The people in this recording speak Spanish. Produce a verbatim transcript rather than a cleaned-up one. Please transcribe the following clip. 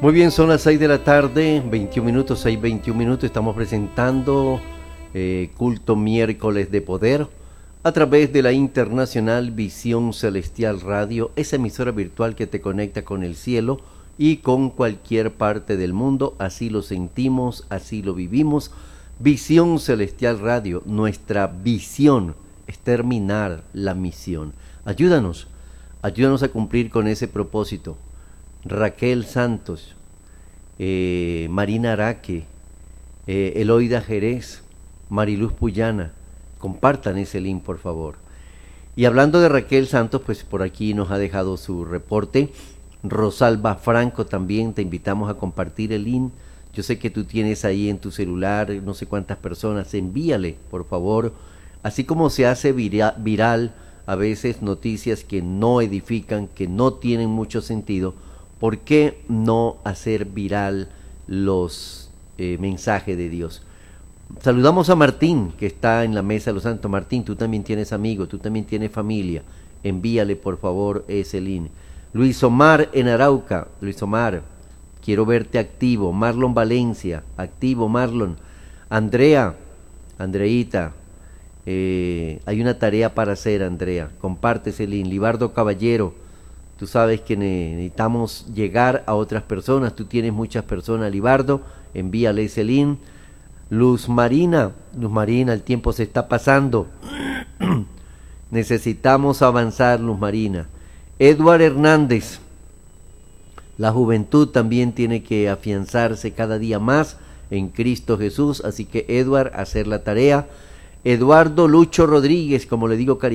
Muy bien, son las seis de la tarde, veintiún minutos, seis, veintiún minutos. Estamos presentando eh, Culto Miércoles de Poder a través de la Internacional Visión Celestial Radio, esa emisora virtual que te conecta con el cielo y con cualquier parte del mundo. Así lo sentimos, así lo vivimos. Visión Celestial Radio, nuestra visión es terminar la misión. Ayúdanos, ayúdanos a cumplir con ese propósito. Raquel Santos, eh, Marina Araque, eh, Eloida Jerez, Mariluz Puyana, compartan ese link por favor. Y hablando de Raquel Santos, pues por aquí nos ha dejado su reporte. Rosalba Franco también, te invitamos a compartir el link. Yo sé que tú tienes ahí en tu celular no sé cuántas personas, envíale por favor. Así como se hace vira, viral a veces noticias que no edifican, que no tienen mucho sentido, ¿por qué no hacer viral los eh, mensajes de Dios? Saludamos a Martín, que está en la mesa de los santos. Martín, tú también tienes amigos, tú también tienes familia. Envíale, por favor, ese link. Luis Omar en Arauca. Luis Omar, quiero verte activo. Marlon Valencia, activo, Marlon. Andrea, Andreita, eh, hay una tarea para hacer, Andrea. Comparte ese link. Libardo Caballero, tú sabes que necesitamos llegar a otras personas. Tú tienes muchas personas, Libardo. Envíale ese link. Luz Marina, Luz Marina, el tiempo se está pasando. Necesitamos avanzar, Luz Marina. Edward Hernández, la juventud también tiene que afianzarse cada día más en Cristo Jesús. Así que Edward, hacer la tarea. Eduardo Lucho Rodríguez, como le digo cariñosamente,